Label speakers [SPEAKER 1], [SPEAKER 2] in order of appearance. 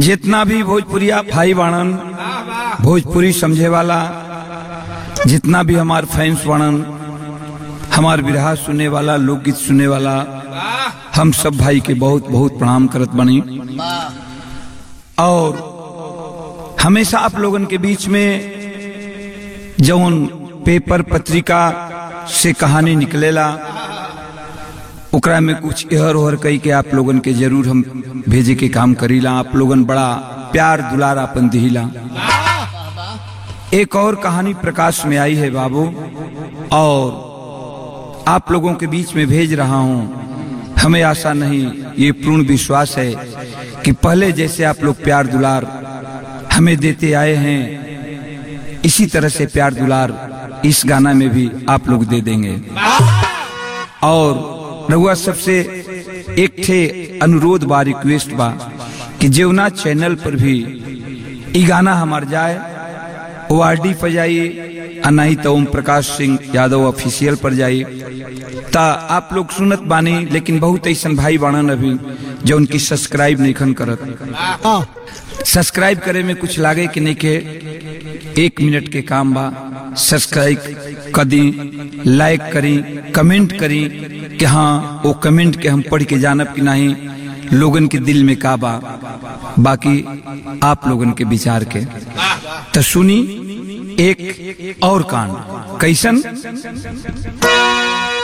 [SPEAKER 1] जितना भी भोजपुरिया भाई बाणन, भोजपुरी समझे वाला, जितना भी हमार फैंस बाणन, हमार विरहा सुनने वाला, लोकगीत सुनने वाला, हम सब भाई के बहुत बहुत प्रणाम करत बनी। और हमेशा आप लोगन के बीच में जौन पेपर पत्रिका से कहानी निकलेला ओकरा में कुछ एहर ओहर कई के आप लोगन के जरूर हम भेजे के काम करीला। आप लोगन बड़ा प्यार दुलार अपन दिहिला। एक और कहानी प्रकाश में आई है बाबू, और आप लोगों के बीच में भेज रहा हूं। हमें आशा नहीं, ये पूर्ण विश्वास है कि पहले जैसे आप लोग प्यार दुलार हमें देते आए हैं, इसी तरह से प्यार दुलार इस गाना में भी आप लोग दे देंगे। और रहुआ सबसे एक थे अनुरोध बा, रिक्वेस्ट बा कि जेवना चैनल पर भी ई गाना हमार जाए ORD पर जाइए, नहीं तो ओम प्रकाश सिंह यादव ऑफिशियल पर जाइए। ता आप लोग सुनत बानी, लेकिन बहुत ऐसा भाई बाणन अभी जो उनकी सब्सक्राइब नहीं खन करत। सब्सक्राइब करे में कुछ लागे कि नहीं के 1 मिनट के काम बा। सब्सक्राइब कर दी, लाइक करी, कमेंट करी कि हाँ वो कमेंट के हम पढ़ के जानब कि नहीं लोगन के दिल में का बा, बाकी आप लोगन के विचार के। तो सुनी एक और कांड कैसन।